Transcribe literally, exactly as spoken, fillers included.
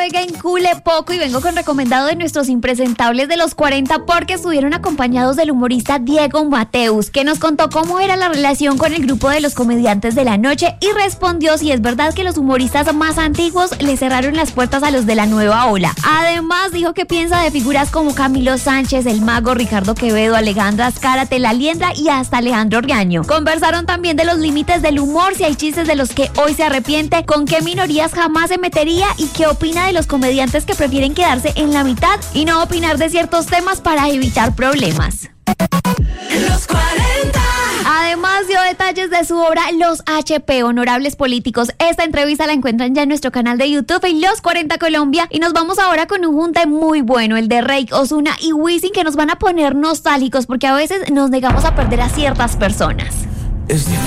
Vega en Cule Poco y vengo con recomendado de nuestros impresentables de los cuarenta porque estuvieron acompañados del humorista Diego Mateus, que nos contó cómo era la relación con el grupo de los comediantes de la noche y respondió si es verdad que los humoristas más antiguos le cerraron las puertas a los de la nueva ola. Además dijo que piensa de figuras como Camilo Sánchez, El Mago, Ricardo Quevedo, Alejandra Azcárate, La Liendra y hasta Alejandro Orgaño. Conversaron también de los límites del humor, si hay chistes de los que hoy se arrepiente, con qué minorías jamás se metería y qué opina de los comediantes que prefieren quedarse en la mitad y no opinar de ciertos temas para evitar problemas. Los cuarenta. Además dio detalles de su obra Los H P, Honorables Políticos. Esta entrevista la encuentran ya en nuestro canal de YouTube en Los cuarenta Colombia y nos vamos ahora con un junte muy bueno, el de Reik, Ozuna y Wisin, que nos van a poner nostálgicos porque a veces nos negamos a perder a ciertas personas. Es